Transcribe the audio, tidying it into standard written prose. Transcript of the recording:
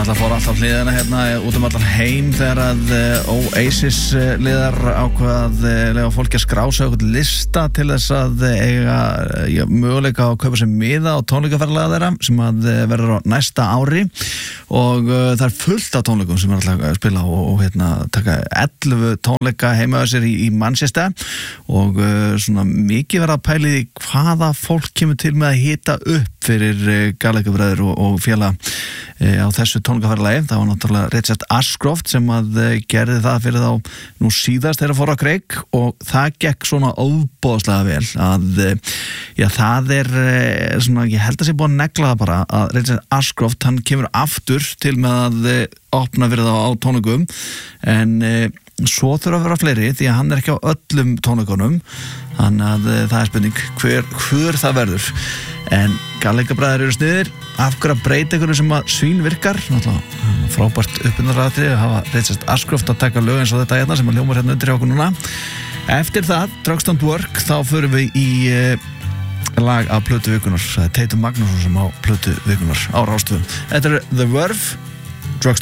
Það fór alltaf hliðina hérna út allan heim þegar að Oasis liðar ákvað lega fólki að skrá sig okkur lista til þess að eiga möguleika að kaupa sér miða á tónleikaferðalega þeirra sem að verður á næsta ári og það fullt af tónleikum sem alltaf að spila og hérna taka 11 tónleika heima á sér í Manchester og svona mikið verða að pæli því hvaða fólk kemur til með að hita upp fyrir Gallagher og félag á þessu tónleikaferðalagi. Það var náttúrulega Richard Ashcroft sem að gerði það fyrir þá nú síðast þegar fór á Kreik og það gekk svona óboðslega vel að það svona, ég held að sé búið að negla það bara að Richard Ashcroft hann kemur aftur til með að opna fyrir þá á tónleikum en svo þurfa að vera fleiri því að hann ekki á öllum tónleikunum þannig að það er spurning hver það verður en Gallagher bræður eru sniðir af hverju að breyta einhverju sem að svín virkar náttúrulega frábært uppbyrðaratri að hafa Richard Ashcroft að taka lög eins og þetta hérna sem að hljómar hérna undir hjá okkur núna eftir það, Drugs Don't Work þá förum við í lag af plötu vikunar það er Tatum Magnússon sem á plötu vikunar á Rás 2 þetta er The Verve